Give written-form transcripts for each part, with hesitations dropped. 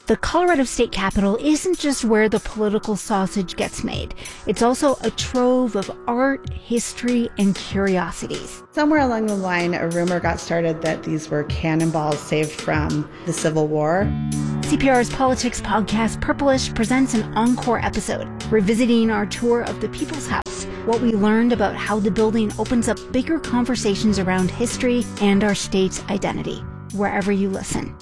The Colorado State Capitol isn't just where the political sausage gets made. It's also a trove of art, history, and curiosities. Somewhere along the line, a rumor got started that these were cannonballs saved from the Civil War. CPR's politics podcast, Purplish, presents an encore episode, revisiting our tour of the People's House, what we learned about how the building opens up bigger conversations around history and our state's identity, wherever you listen.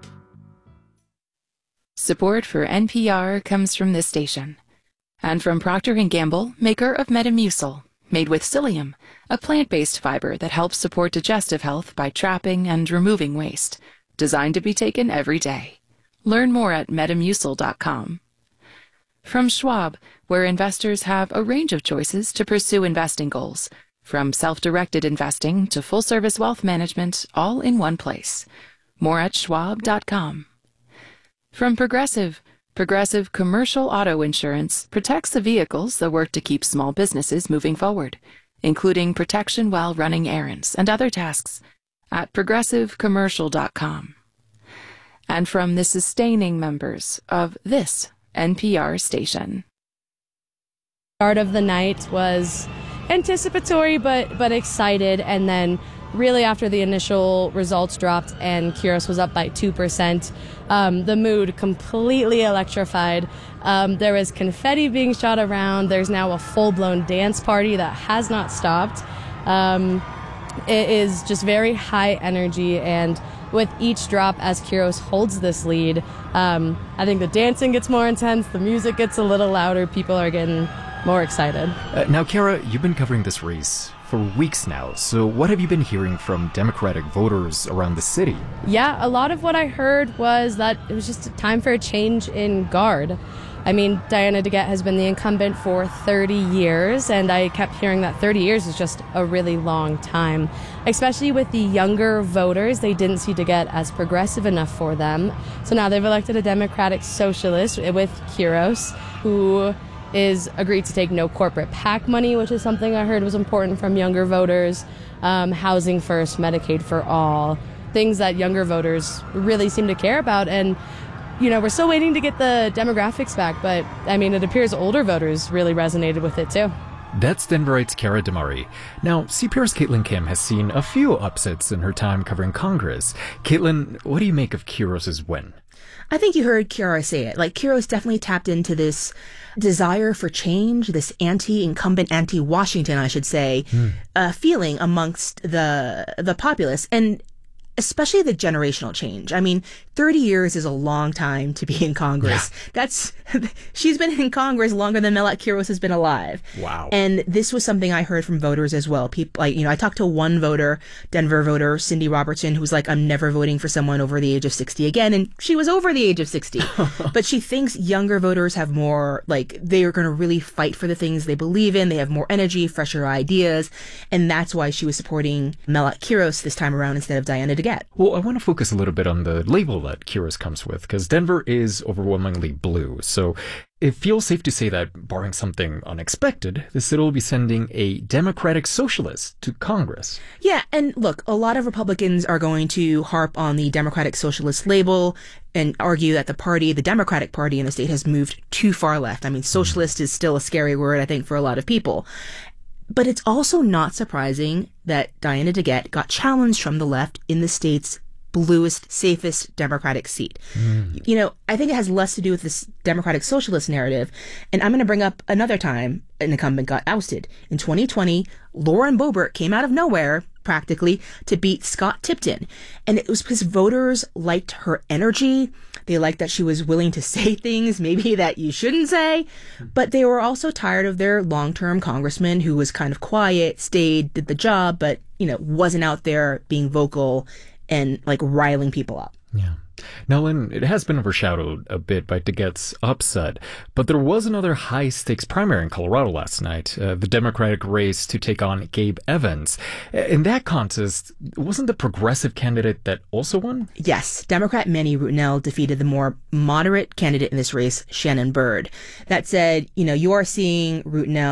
Support for NPR comes from this station and from Procter & Gamble, maker of Metamucil, made with psyllium, a plant-based fiber that helps support digestive health by trapping and removing waste, designed to be taken every day. Learn more at metamucil.com. From Schwab, where investors have a range of choices to pursue investing goals, from self-directed investing to full-service wealth management, all in one place. More at schwab.com. From Progressive Commercial Auto Insurance protects the vehicles that work to keep small businesses moving forward, including protection while running errands and other tasks at progressivecommercial.com. And from the sustaining members of this NPR station. Start of the night was anticipatory but excited, and then really after the initial results dropped and Kyros was up by 2%, the mood completely electrified. There was confetti being shot around. There's now a full-blown dance party that has not stopped. It is just very high energy, and with each drop as Kyros holds this lead, I think the dancing gets more intense, the music gets a little louder, people are getting more excited. Now, Kara, you've been covering this race for weeks now, so what have you been hearing from Democratic voters around the city? Yeah, a lot of what I heard was that it was just time for a change in guard. I mean, Diana DeGette has been the incumbent for 30 years, and I kept hearing that 30 years is just a really long time. Especially with the younger voters, they didn't see DeGette as progressive enough for them. So now they've elected a Democratic socialist with Kyros, who is agreed to take no corporate PAC money, which is something I heard was important from younger voters, housing first, Medicaid for all, things that younger voters really seem to care about. And, you know, we're still waiting to get the demographics back, but, I mean, it appears older voters really resonated with it, too. That's Denverite's Kara Damari. Now, CPR's Caitlin Kim has seen a few upsets in her time covering Congress. Caitlin, what do you make of Kyros' win? I think you heard Kiara say it. Like, Kyros definitely tapped into this desire for change, this anti-incumbent, anti-Washington, I should say, feeling amongst the populace. And especially the generational change. I mean, 30 years is a long time to be in Congress. Yeah. She's been in Congress longer than Melat Kyros has been alive. Wow. And this was something I heard from voters as well. People, like, you know, I talked to one voter, Denver voter, Cindy Robertson, who was like, I'm never voting for someone over the age of 60 again. And she was over the age of 60. But she thinks younger voters have more, like, they are going to really fight for the things they believe in. They have more energy, fresher ideas. And that's why she was supporting Melat Kyros this time around instead of Diana DeGette. Well, I want to focus a little bit on the label that Kyros comes with, because Denver is overwhelmingly blue. So it feels safe to say that, barring something unexpected, the city will be sending a Democratic socialist to Congress. Yeah, and look, a lot of Republicans are going to harp on the Democratic Socialist label and argue that the Democratic Party in the state has moved too far left. I mean, socialist is still a scary word, I think, for a lot of people. But it's also not surprising that Diana DeGette got challenged from the left in the state's bluest, safest Democratic seat. You know, I think it has less to do with this Democratic socialist narrative. And I'm going to bring up another time an incumbent got ousted. In 2020, Lauren Boebert came out of nowhere, practically, to beat Scott Tipton. And it was because voters liked her energy. They liked that she was willing to say things maybe that you shouldn't say. But they were also tired of their long-term congressman who was kind of quiet, stayed, did the job, but, you know, wasn't out there being vocal and, like, riling people up. Yeah. Now, Lynn, it has been overshadowed a bit by DeGette's upset, but there was another high-stakes primary in Colorado last night, the Democratic race to take on Gabe Evans. In that contest, wasn't the progressive candidate that also won? Yes. Democrat Manny Rutinel defeated the more moderate candidate in this race, Shannon Byrd. That said, you know, you are seeing Rutinel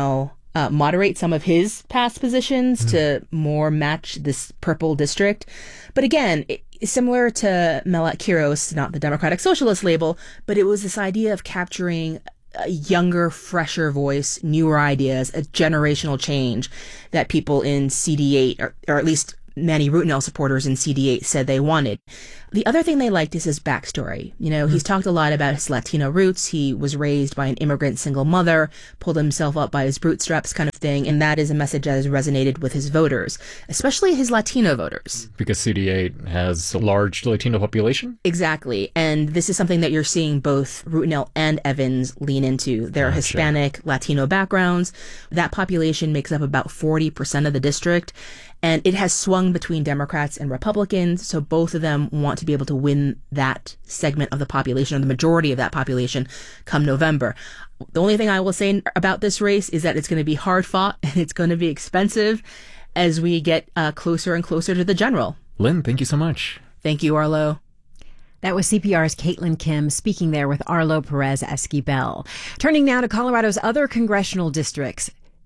moderate some of his past positions to more match this purple district. But again, similar to Melat Kiros, not the Democratic Socialist label, but it was this idea of capturing a younger, fresher voice, newer ideas, a generational change that people in CD8, or at least many Routenel supporters in CD8 said they wanted. The other thing they liked is his backstory. You know, he's talked a lot about his Latino roots. He was raised by an immigrant single mother, pulled himself up by his bootstraps kind of thing. And that is a message that has resonated with his voters, especially his Latino voters. Because CD8 has a large Latino population? Exactly. And this is something that you're seeing both Routenel and Evans lean into. Their Hispanic, Latino backgrounds. That population makes up about 40% of the district. And it has swung between Democrats and Republicans, so both of them want to be able to win that segment of the population, or the majority of that population, come November. The only thing I will say about this race is that it's going to be hard fought and it's going to be expensive as we get closer and closer to the general. Lynn, thank you so much. Thank you, Arlo. That was CPR's Caitlin Kim speaking there with Arlo Perez Esquivel. Turning now to Colorado's other congressional districts.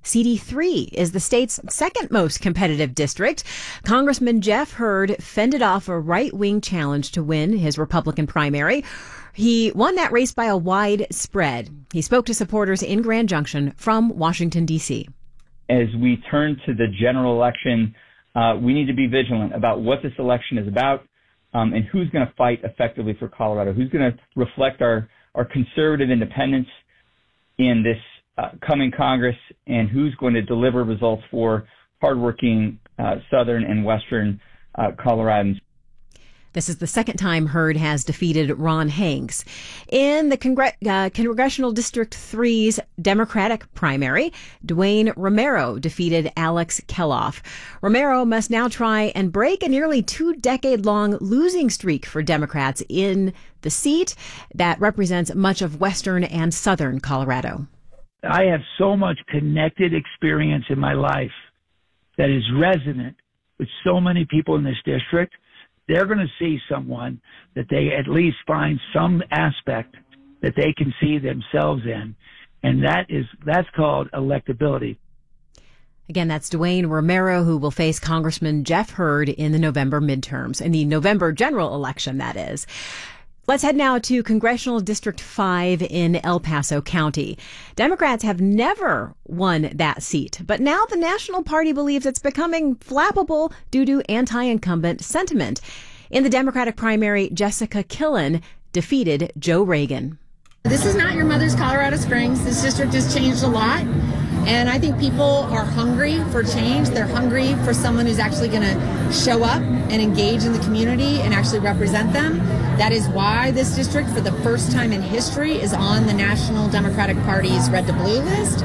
CD3 is the state's second most competitive district. Congressman Jeff Hurd fended off a right-wing challenge to win his Republican primary. He won that race by a wide spread. He spoke to supporters in Grand Junction from Washington, D.C. As we turn to the general election, we need to be vigilant about what this election is about and who's going to fight effectively for Colorado, who's going to reflect our conservative independence in this coming Congress, and who's going to deliver results for hardworking southern and western Coloradans. This is the second time Hurd has defeated Ron Hanks. In the Congressional District 3's Democratic primary, Dwayne Romero defeated Alex Keloff. Romero must now try and break a nearly 2-decade-long losing streak for Democrats in the seat that represents much of western and southern Colorado. I have so much connected experience in my life that is resonant with so many people in this district. They're going to see someone that they at least find some aspect that they can see themselves in. And that's called electability. Again, that's Dwayne Romero, who will face Congressman Jeff Hurd in the November midterms, in the November general election, that is. Let's head now to Congressional District 5 in El Paso County. Democrats have never won that seat, but now the National Party believes it's becoming flappable due to anti-incumbent sentiment. In the Democratic primary, Jessica Killen defeated Joe Reagan. This is not your mother's Colorado Springs. This district has changed a lot. And I think people are hungry for change. They're hungry for someone who's actually going to show up and engage in the community and actually represent them. That is why this district, for the first time in history, is on the National Democratic Party's Red to Blue list.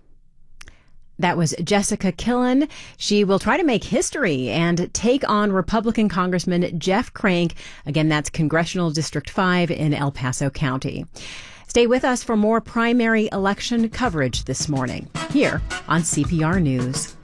That was Jessica Killen. She will try to make history and take on Republican Congressman Jeff Crank. Again, that's Congressional District 5 in El Paso County. Stay with us for more primary election coverage this morning here on CPR News.